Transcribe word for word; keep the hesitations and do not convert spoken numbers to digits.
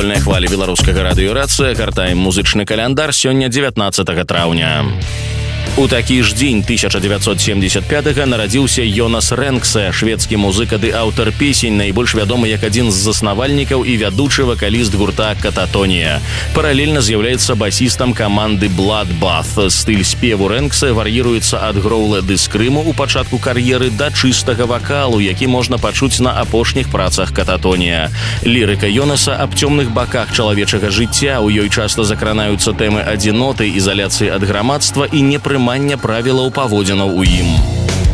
вольная хваля беларускага радыёрацыя, картаем музычны каляндар, сёння дзевятнаццатага траўня. У такі ж дзень тысяча дзевяцьсот семьдесят пятага нарадзіўся Йонас Рэнксе, шведскі музыка ды аўтар песень, найбольш вядомы як адзін з заснавальнікаў і вядучы вакаліст гурта Кататонія. Паралельна з'яўляецца басістам каманды Bloodbath. Стыль спеву Рэнксе вар'іруецца ад гроўла ды скрыму ў пачатку кар'еры да чыстага вакалу, які можна пачуць на апошніх працах Кататонія. Лірыка Йонаса аб цёмных баках чалавечага жыцця, у ёй часта закранаюцца тэмы адзіноты, ізаляцыі ад грамадства і непрымання правілаў паводзінаў у ім.